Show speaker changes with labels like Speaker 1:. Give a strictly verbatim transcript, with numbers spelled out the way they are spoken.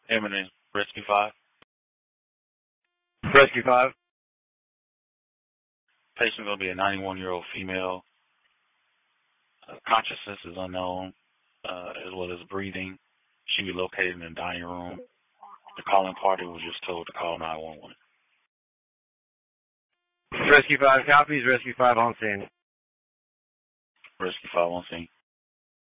Speaker 1: Imminent Rescue five.
Speaker 2: Rescue five.
Speaker 1: Patient going to be a ninety-one-year-old female. Uh, consciousness is unknown, uh, as well as breathing. She be located in the dining room. The calling party was just told to call nine one one.
Speaker 2: Rescue five copies. Rescue five on scene.
Speaker 1: Rescue five on scene.